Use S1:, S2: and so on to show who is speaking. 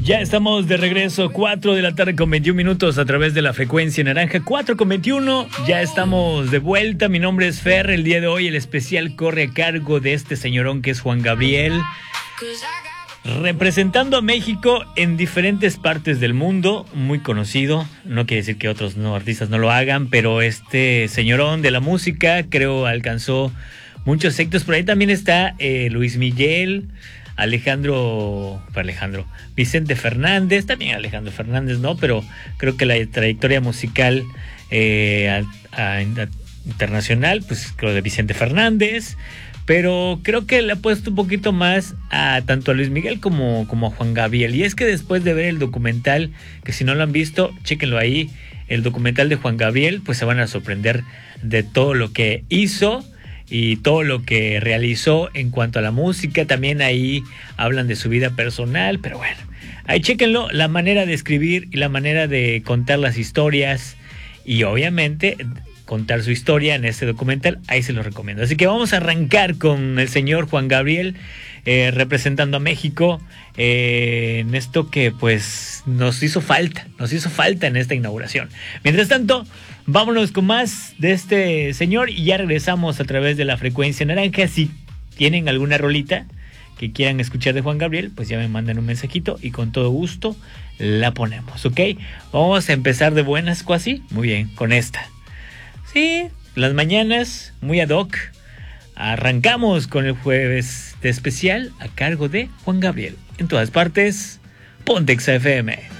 S1: Ya estamos de regreso, 4 de la tarde con 21 minutos a través de la frecuencia naranja, 4 con 21. Ya estamos de vuelta. Mi nombre es Fer. El día de hoy el especial corre a cargo de este señorón que es Juan Gabriel, representando a México en diferentes partes del mundo, muy conocido. No quiere decir que otros artistas no lo hagan, pero este señorón de la música creo alcanzó muchos éxitos. Por ahí también está Luis Miguel, Vicente Fernández, también Alejandro Fernández, ¿no? Pero creo que la trayectoria musical internacional, pues creo de Vicente Fernández, pero creo que le ha puesto un poquito más a tanto a Luis Miguel como a Juan Gabriel. Y es que después de ver el documental, que si no lo han visto, chéquenlo ahí, el documental de Juan Gabriel, pues se van a sorprender de todo lo que hizo y todo lo que realizó en cuanto a la música. También ahí hablan de su vida personal, pero bueno, ahí chéquenlo, la manera de escribir y la manera de contar las historias y obviamente contar su historia en este documental, ahí se los recomiendo. Así que vamos a arrancar con el señor Juan Gabriel representando a México en esto que pues nos hizo falta en esta inauguración. Mientras tanto, vámonos con más de este señor y ya regresamos a través de la frecuencia naranja. Si tienen alguna rolita que quieran escuchar de Juan Gabriel, pues ya me mandan un mensajito y con todo gusto la ponemos, ¿ok? Vamos a empezar de buenas, casi. Muy bien, con esta. Sí, las mañanas, muy ad hoc. Arrancamos con el jueves de especial a cargo de Juan Gabriel. En todas partes, Ponte Exa FM.